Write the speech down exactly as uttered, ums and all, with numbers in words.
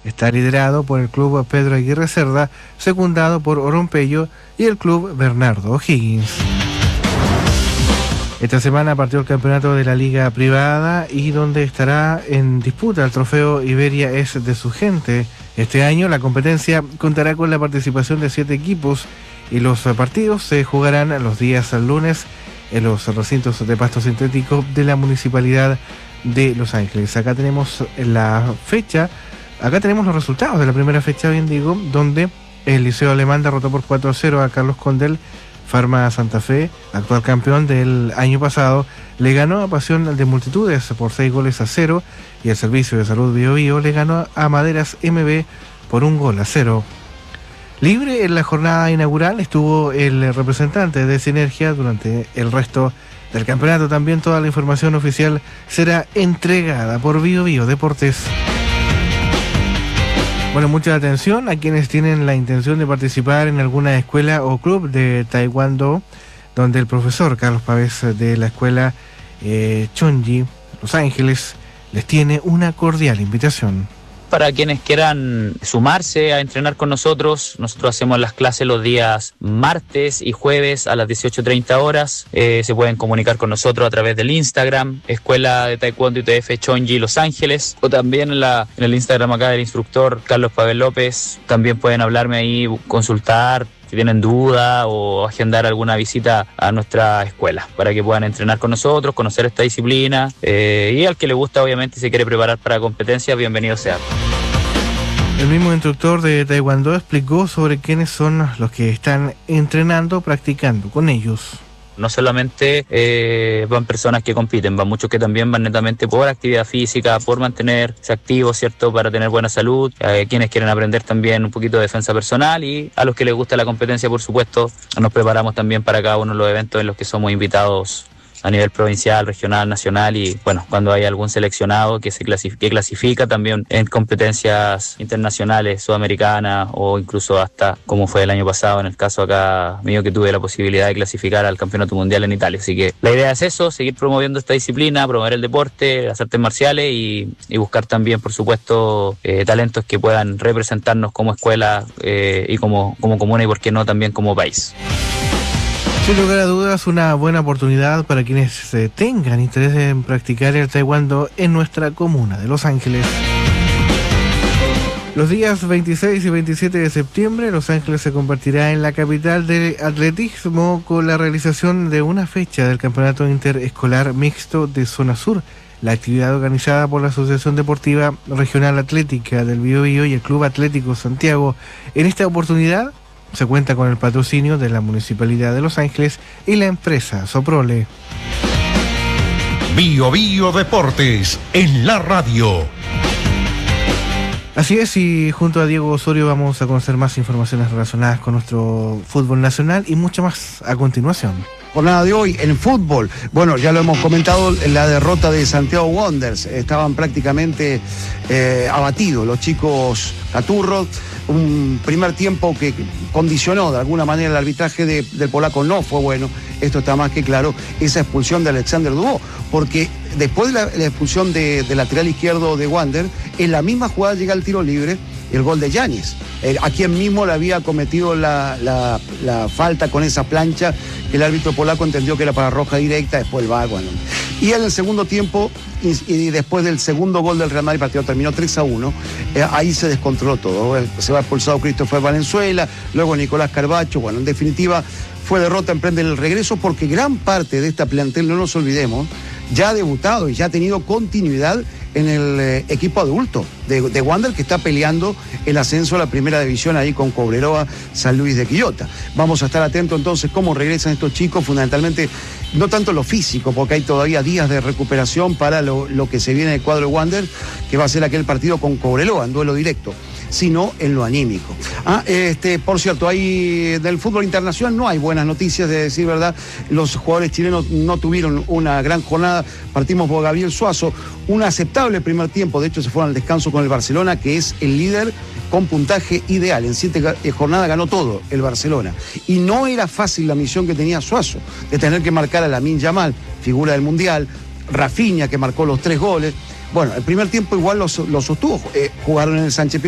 está liderado por el club Pedro Aguirre Cerda, secundado por Orompeyo y el club Bernardo O'Higgins. Esta semana partió el campeonato de la liga privada y donde estará en disputa el trofeo Iberia es de su gente. Este año la competencia contará con la participación de siete equipos y los partidos se jugarán los días lunes en los recintos de pasto sintético de la Municipalidad de Los Ángeles. Acá tenemos la fecha, acá tenemos los resultados de la primera fecha, bien digo, donde el Liceo Alemán derrotó por cuatro a cero a Carlos Condel. Farma Santa Fe, actual campeón del año pasado, le ganó a Pasión de Multitudes por seis goles a cero y el Servicio de Salud Bio Bio le ganó a Maderas M B por un gol a cero. Libre en la jornada inaugural estuvo el representante de Sinergia. Durante el resto del campeonato también toda la información oficial será entregada por Bio Bio Deportes. Bueno, mucha atención a quienes tienen la intención de participar en alguna escuela o club de taekwondo, donde el profesor Carlos Pavés de la escuela eh, Chonji, Los Ángeles, les tiene una cordial invitación. Para quienes quieran sumarse a entrenar con nosotros, nosotros hacemos las clases los días martes y jueves a las dieciocho treinta horas. Eh, se pueden comunicar con nosotros a través del Instagram, Escuela de Taekwondo I T F Chonji Los Ángeles, o también en, la, en el Instagram acá del instructor Carlos Pavel López. También pueden hablarme ahí, consultar si tienen duda o agendar alguna visita a nuestra escuela para que puedan entrenar con nosotros, conocer esta disciplina eh, y al que le gusta obviamente y se quiere preparar para competencias, bienvenido sea. El mismo instructor de taekwondo explicó sobre quiénes son los que están entrenando, practicando con ellos. No solamente eh, van personas que compiten, van muchos que también van netamente por actividad física, por mantenerse activos, ¿cierto? Para tener buena salud, eh, quienes quieren aprender también un poquito de defensa personal y a los que les gusta la competencia, por supuesto, nos preparamos también para cada uno de los eventos en los que somos invitados a nivel provincial, regional, nacional y bueno, cuando hay algún seleccionado que se clasifica, que clasifica también en competencias internacionales, sudamericanas o incluso hasta como fue el año pasado en el caso acá mío que tuve la posibilidad de clasificar al campeonato mundial en Italia. Así que la idea es eso, seguir promoviendo esta disciplina, promover el deporte, las artes marciales y, y buscar también por supuesto eh, talentos que puedan representarnos como escuela eh, y como, como comuna y por qué no también como país. Sin lugar a dudas, una buena oportunidad para quienes eh, tengan interés en practicar el taekwondo en nuestra comuna de Los Ángeles. Los días veintiséis y veintisiete de septiembre, Los Ángeles se convertirá en la capital del atletismo con la realización de una fecha del Campeonato Interescolar Mixto de Zona Sur. La actividad organizada por la Asociación Deportiva Regional Atlética del Bio Bio y el Club Atlético Santiago. En esta oportunidad se cuenta con el patrocinio de la Municipalidad de Los Ángeles y la empresa Soprole. Bio Bio Deportes en la radio. Así es, y junto a Diego Osorio vamos a conocer más informaciones relacionadas con nuestro fútbol nacional y mucho más a continuación. Jornada de hoy en fútbol, bueno, ya lo hemos comentado, la derrota de Santiago Wanderers, estaban prácticamente eh, abatidos los chicos caturros, un primer tiempo que condicionó de alguna manera el arbitraje de, del polaco no fue bueno, esto está más que claro, esa expulsión de Alexander Dubó, porque después de la, la expulsión de, de lateral izquierdo de Wanderers, en la misma jugada llega el tiro libre, el gol de Yáñez, eh, a quien mismo le había cometido la, la, la falta con esa plancha que el árbitro polaco entendió que era para roja directa, después el V A R, bueno. Y en el segundo tiempo, y, y después del segundo gol del Real Madrid, el partido terminó tres a uno, eh, ahí se descontroló todo, se va expulsado Christopher Valenzuela, luego Nicolás Carbacho, bueno, en definitiva fue derrota, emprende el regreso, porque gran parte de esta plantel, no nos olvidemos, ya ha debutado y ya ha tenido continuidad en el eh, equipo adulto de, de Wander, que está peleando el ascenso a la primera división ahí con Cobreroa, San Luis de Quillota. Vamos a estar atentos entonces cómo regresan estos chicos, fundamentalmente no tanto lo físico, porque hay todavía días de recuperación para lo, lo que se viene del cuadro de Wander, que va a ser aquel partido con Cobreloa en duelo directo, sino en lo anímico. Ah, este, por cierto, ahí del fútbol internacional no hay buenas noticias, de decir verdad. Los jugadores chilenos no tuvieron una gran jornada. Partimos por Gabriel Suazo, un aceptable primer tiempo, de hecho se fueron al descanso con el Barcelona, que es el líder con puntaje ideal. En siete jornadas ganó todo el Barcelona. Y no era fácil la misión que tenía Suazo, de tener que marcar a Lamine Yamal, figura del Mundial, Rafinha, que marcó los tres goles. Bueno, el primer tiempo igual lo, lo sostuvo, eh, jugaron en el Sánchez